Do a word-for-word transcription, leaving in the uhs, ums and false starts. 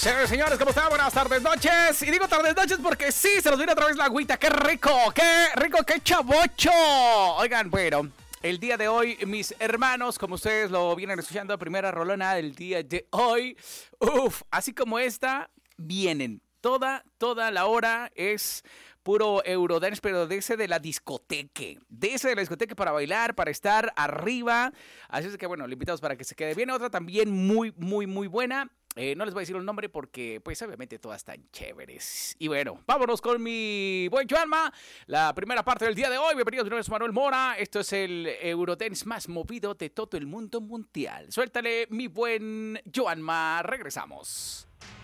Sí, señores, ¿cómo están? Buenas tardes, noches. Y digo tardes, noches porque sí, se nos viene otra vez la agüita. ¡Qué rico! ¡Qué rico! ¡Qué chavocho! Oigan, bueno, el día de hoy, mis hermanos, como ustedes lo vienen escuchando, primera rolona del día de hoy. Uf, así como esta, vienen. Toda, toda la hora es puro Eurodance, pero de ese de la discoteca. De ese de la discoteca para bailar, para estar arriba. Así es que, bueno, le invitamos para que se quede. Viene otra también muy, muy, muy buena. Eh, no les voy a decir el nombre porque, pues, obviamente todas están chéveres. Y bueno, vámonos con mi buen Joanma. La primera parte del día de hoy. Bienvenidos, mi nombre es Manuel Mora. Esto es el Eurodance más movido de todo el mundo mundial. Suéltale, mi buen Joanma. Regresamos.